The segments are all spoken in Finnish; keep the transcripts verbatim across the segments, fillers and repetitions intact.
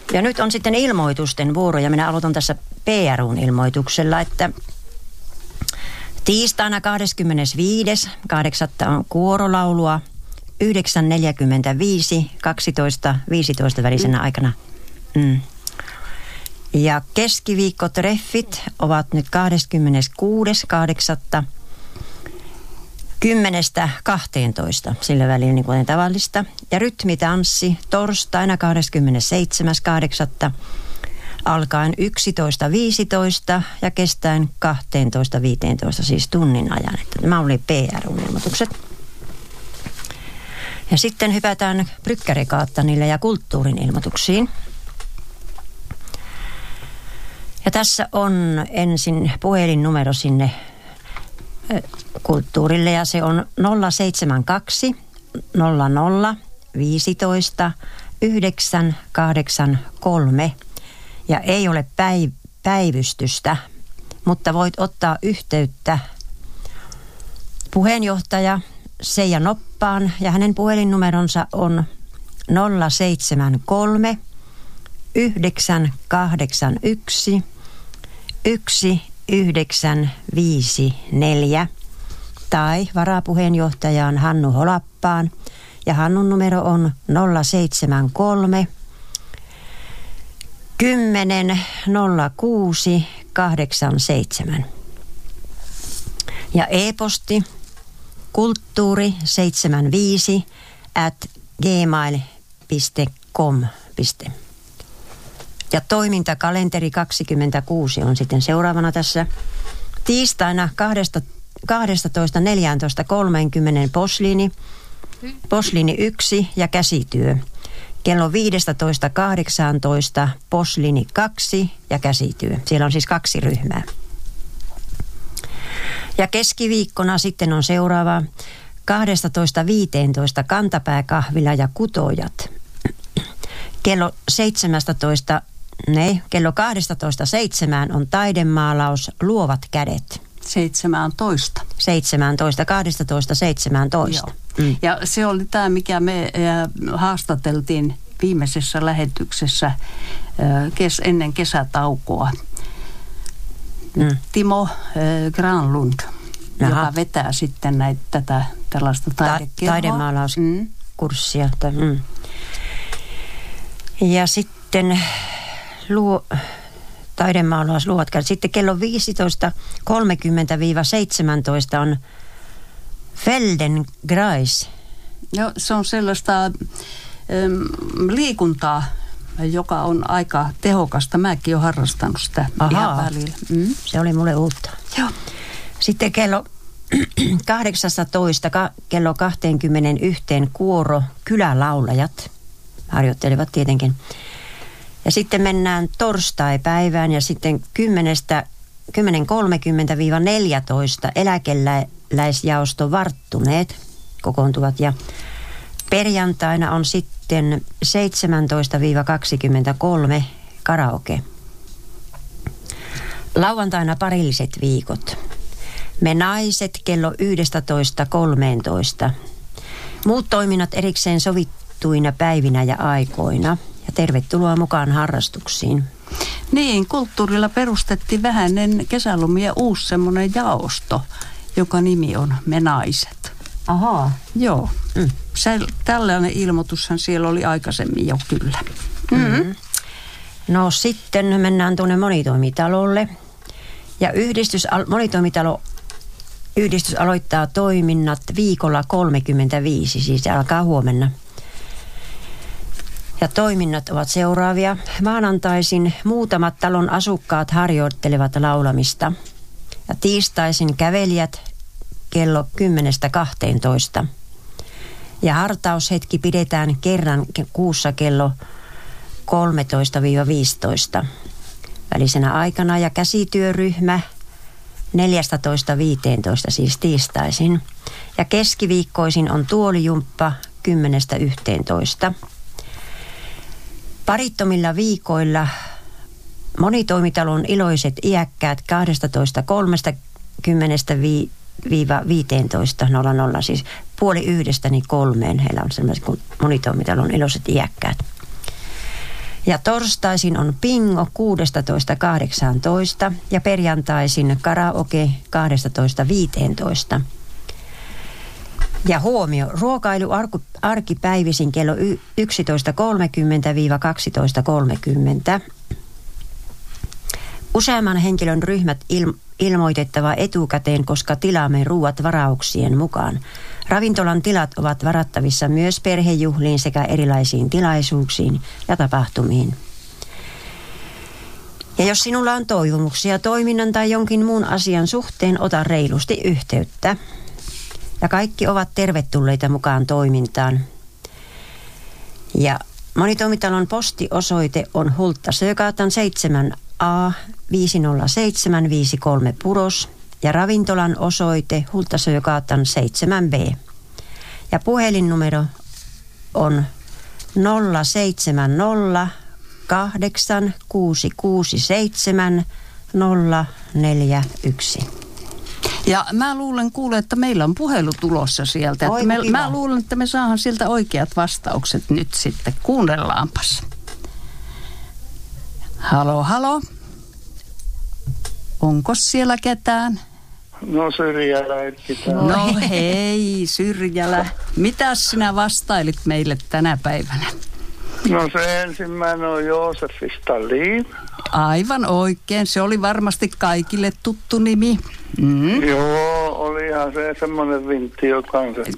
Ja nyt on sitten ilmoitusten vuoro ja minä aloitan tässä P R U:n ilmoituksella, että tiistaina kahdeskymmenesviides kahdeksatta on kuorolaulua yhdeksän neljäkymmentäviisi kaksitoista viisitoista välisenä aikana. Mm. Ja keskiviikkotreffit ovat nyt kahdeskymmeneskuudes kahdeksatta kymmenestä kahteentoista sillä välillä niin kuin tavallista. Ja rytmitanssi torstaina kahdeskymmenesseitsemäs kahdeksatta alkaen yksitoista viisitoista ja kestäen kaksitoista viisitoista, siis tunnin ajan. Että tämä oli P R U-ilmoitukset. Ja sitten hypätään Brykkärigaattanille ja kulttuurin ilmoituksiin. Ja tässä on ensin puhelinnumero sinne kulttuurille ja se on nolla seitsemän kaksi nolla nolla viisitoista yhdeksän kahdeksan kolme ja ei ole päiv- päivystystä, mutta voit ottaa yhteyttä puheenjohtaja Seija Noppaan ja hänen puhelinnumeronsa on nolla seitsemän kolme yhdeksän kahdeksan yksi yksi yhdeksän viisi neljä tai varapuheenjohtajaan Hannu Holappaan ja Hannun numero on nolla seitsemän kolme kymmenen nolla kuusi kahdeksan seitsemän. Ja e-posti kulttuuri seitsemänkymmentäviisi at gmail piste com. Ja toimintakalenteri kaksikymmentäkuusi on sitten seuraavana tässä. Tiistaina kaksitoista neljätoista kolmekymmentä posliini, posliini yksi ja käsityö. Kello viisitoista kahdeksantoista posliini kaksi ja käsityö. Siellä on siis kaksi ryhmää. Ja keskiviikkona sitten on seuraava kaksitoista viisitoista kantapääkahvila ja kutojat. Kello seitsemäntoista Ne, kello kaksitoista seitsemään on taidemaalaus Luovat kädet. seitsemäntoista. seitsemäntoista, kaksitoista seitsemäntoista. Mm. Ja se oli tämä, mikä me äh, haastateltiin viimeisessä lähetyksessä äh, kes, ennen kesätaukoa. Mm. Timo äh, Granlund, Aha. joka vetää sitten näitä, tätä tällaista taidekerhoa. Ta- taidemaalauskurssia. Mm. Mm. Ja sitten luo, taidemaalaus Luovat kädet. Sitten kello viisitoista kolmekymmentä seitsemäntoista on Feldenkrais. Joo, se on sellaista äm, liikuntaa, joka on aika tehokasta. Mäkin olen harrastanut sitä Ahaa. ihan välillä. Mm. Se oli mulle uutta. Joo. Sitten kello kahdeksantoista kello kaksikymmentäyksi kuoro kylälaulajat harjoittelivat tietenkin. Ja sitten mennään torstaipäivään ja sitten kymmenen kolmekymmentä neljätoista eläkeläisjaosto Varttuneet kokoontuvat. Ja perjantaina on sitten seitsemäntoista kaksikymmentäkolme karaoke. Lauantaina parilliset viikot. Me naiset kello yksitoista kolmetoista. Muut toiminnat erikseen sovittuina päivinä ja aikoina. Ja tervetuloa mukaan harrastuksiin. Niin, kulttuurilla perustettiin vähän ennen kesälomia uusi semmoinen jaosto, joka nimi on Me naiset. Ahaa. Joo. Mm. Se, tällainen ilmoitushan siellä oli aikaisemmin jo kyllä. Mm-hmm. No sitten mennään tuonne monitoimitalolle. Ja yhdistys, monitoimitalo yhdistys aloittaa toiminnat viikolla kolmekymmentäviisi, siis se alkaa huomenna. Ja toiminnat ovat seuraavia. Maanantaisin muutamat talon asukkaat harjoittelevat laulamista. Ja tiistaisin kävelijät kello kymmenestä kahteentoista. Ja hartaushetki pidetään kerran kuussa kello kolmetoista viisitoista välisenä aikana. Ja käsityöryhmä neljätoista viisitoista, siis tiistaisin. Ja keskiviikkoisin on tuolijumppa kymmenestä yhteentoista. Parittomilla viikoilla monitoimitalon iloiset iäkkäät kaksitoista kolmekymmentä viisitoista nolla nolla, siis puoli yhdestä niin kolmeen. Heillä on sellaiset kuin monitoimitalon iloiset iäkkäät. Ja torstaisin on bingo kuusitoista kahdeksantoista ja perjantaisin karaoke kaksitoista viisitoista. Ja huomio, ruokailu arkipäivisin kello yksitoista kolmekymmentä kaksitoista kolmekymmentä. Useamman henkilön ryhmät il- ilmoitettava etukäteen, koska tilaamme ruuat varauksien mukaan. Ravintolan tilat ovat varattavissa myös perhejuhliin sekä erilaisiin tilaisuuksiin ja tapahtumiin. Ja jos sinulla on toivomuksia toiminnan tai jonkin muun asian suhteen, ota reilusti yhteyttä. Ja kaikki ovat tervetulleita mukaan toimintaan. Ja Monitoimitalon postiosoite on Hultta Sökaatan seitsemän A viisi nolla seitsemän viisi kolme Puros ja ravintolan osoite Hultta Sökaatan seitsemän B. Ja puhelinnumero on nolla seitsemän nolla kahdeksan kuusi kuusi seitsemän nolla neljä yksi. Ja mä luulen kuule, että meillä on puhelu tulossa sieltä. Että me, mä luulen, että me saadaan sieltä oikeat vastaukset nyt sitten. Kuunnellaanpas. Halo, halo. Onko siellä ketään? No Syrjälä etsitään. No hei Syrjälä. Mitäs sinä vastailit meille tänä päivänä? No se ensimmäinen on Joosef Stalin. Aivan oikein. Se oli varmasti kaikille tuttu nimi. Mm. Joo, olihan se semmoinen vintti, joka on se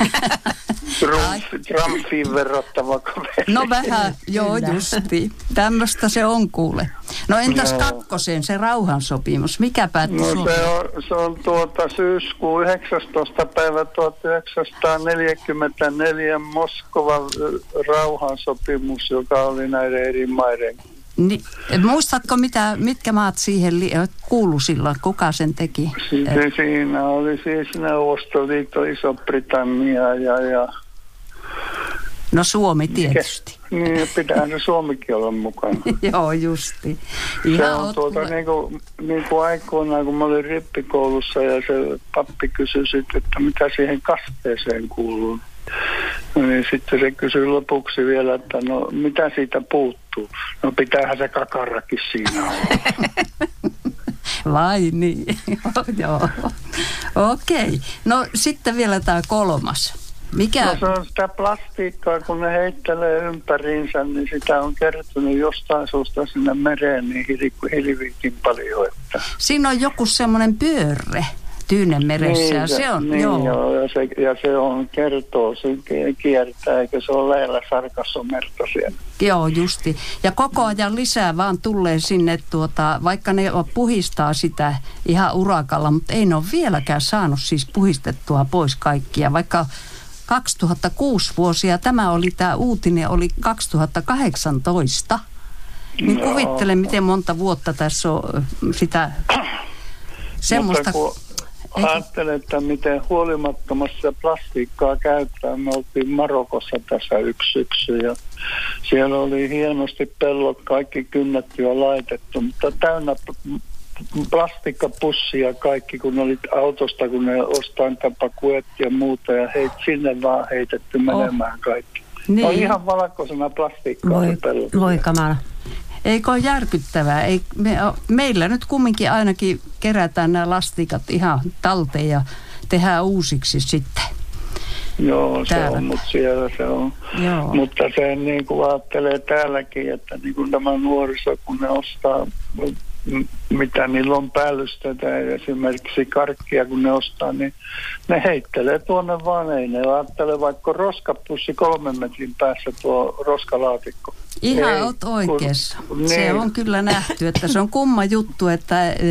Trumpiin verrattava kaveri. No vähän, joo justi. Tämmöistä se on kuule. No entäs no. kakkosen, se rauhansopimus, mikä päätti No Suomen? se on, se on tuota syyskuun yhdeksästoista päivä tuhatyhdeksänsataaneljäkymmentäneljä Moskovan rauhansopimus, joka oli näiden eri maiden. Ni, muistatko, mitä, mitkä maat siihen li- kuulu silloin? Kuka sen teki? Sitten siinä oli siis Neuvostoliitto, Iso-Britannia ja... ja no Suomi tietysti. Niin, pitäähän se Suomikin olla mukana. Joo, justi. Ihan se on tuota kuule... niin kuin, niin kuin aikoinaan, kun mä olin rippikoulussa ja se pappi kysyi sitten, että mitä siihen kasteeseen kuuluu. No niin sitten se kysyi lopuksi vielä, että no mitä siitä puuttuu? No pitäähän se kakarakin siinä olla. Vai niin? Joo. Okei. Okay. No sitten vielä tämä kolmas. Mikä? No se on sitä plastiikkaa, kun ne heittelee ympäriinsä, niin sitä on kertynyt jostain suusta sinne mereen niin hilviikin paljon. Että... Siinä on joku semmoinen pyörre Tyynenmeressä. Niin, ja se on, niin joo. joo ja, se, ja se on kertoo, se kiertää, eikä se ole lähellä Sargassomerta siellä. Joo, justi. Ja koko ajan lisää vaan tulee sinne, tuota, vaikka ne puhistaa sitä ihan urakalla, mutta ei ne ole vieläkään saanut siis puhistettua pois kaikkia, vaikka kaksituhattakuusi vuosia, tämä oli tämä uutinen, oli kaksituhattakahdeksantoista. Niin Joo. kuvittele, miten monta vuotta tässä on sitä semmoista... Ajattelen, että miten huolimattomassa plastiikkaa käyttää. Me oltiin Marokossa tässä yksi syksy ja siellä oli hienosti pellot kaikki kynnetty ja laitettu, mutta täynnä plastikkapussia kaikki, kun olit autosta, kun ne ostaa tapakuet ja muuta ja heit, sinne vaan heitetty menemään oh. kaikki. Niin. On ihan valkoisena plastiikkaa. Voi, voi kamala. Eikö ole järkyttävää? Ei, me, meillä nyt kumminkin ainakin kerätään nämä lastikat ihan talteen ja tehdään uusiksi sitten. Joo, täällä. Se on, mutta siellä se on. Joo. Mutta se niin kuin ajattelee täälläkin, että niin kuin tämä nuoriso, kun ne ostaa, mitä niillä on päällystetä, esimerkiksi karkkia, kun ne ostaa, niin ne heittelee tuonne vaan, ei ne ajattele vaikka roskapussi kolmen metrin päässä tuo roskalaatikko. Ihan ei, oot oikeassa. Kun, se niin. on kyllä nähty, että se on kumma juttu, että e,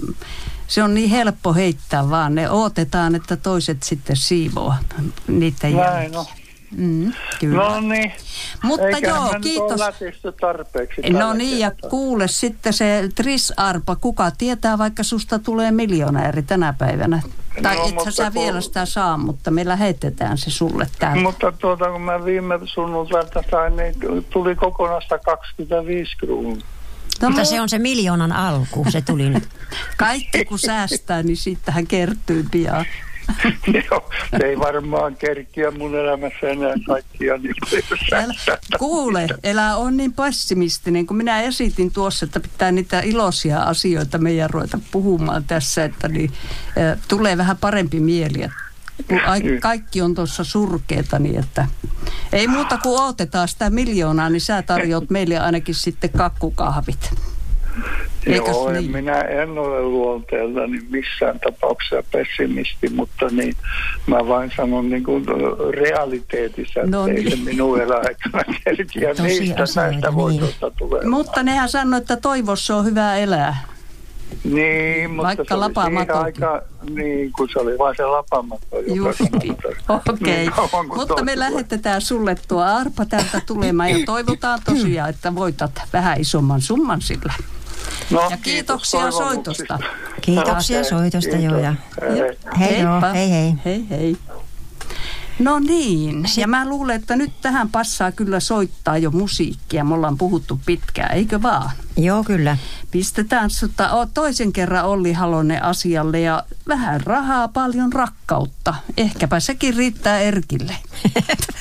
se on niin helppo heittää vaan. Ne odotetaan, että toiset sitten siivoo niiden Näin no. Mm, kyllä. No niin. Mutta eiköhän joo, kiitos. Tarpeeksi. No niin, ja kuule sitten se Tris Arpa, kuka tietää, vaikka susta tulee miljonääri tänä päivänä. Tai no, itse sä kun... vielä sitä saa, mutta me lähetetään se sulle täällä. Mutta tuota, kun mä viime sunnuntailta sain, niin tuli kokonaan sata kaksikymmentäviisi kruunua. No, mutta se on se miljoonan alku, se tuli nyt. Kaikki kun säästää, niin siitähän kertyy pian. Joo, ei varmaan kerkiä mun elämässä enää kaikkia. Niin älä, kuule, elä on niin pessimistinen, kun minä esitin tuossa, että pitää niitä iloisia asioita meidän ruveta puhumaan tässä, että niin, äh, tulee vähän parempi mieli. Kun kaikki on tuossa surkeeta, niin että ei muuta kuin odotetaan sitä miljoonaa, niin sä tarjoat meille ainakin sitten kakkukahvit. Joo, niin? minä en ole luonteelta niin missään tapauksessa pessimisti, mutta niin, mä vain sanon niin kuin realiteetissa, no että niin. ei minun eläaikana kerkiä niistä näistä voitosta niin. tulee. Mutta nehän sanoi, että toivossa on hyvä elää. Niin, mutta vaikka se oli siihen aika, niin kun se oli vain se lapamatto, joka Justi. Okei, okay. niin, mutta me lähetetään sulle tuo arpa täältä tulemaan ja toivotaan tosiaan, että voitat vähän isomman summan sillä. No, ja kiitoksia kiitos soitosta. Kiitoksia okay, soitosta, kiitos. joo. Ja Hei. hei, joo, hei hei. Hei hei. No niin, ja mä luulen, että nyt tähän passaa kyllä soittaa jo musiikkia. Me ollaan puhuttu pitkään, eikö vaan? Joo, kyllä. Pistetään sutta toisen kerran Olli Halonen asialle ja vähän rahaa, paljon rakkautta. Ehkäpä sekin riittää Erkille.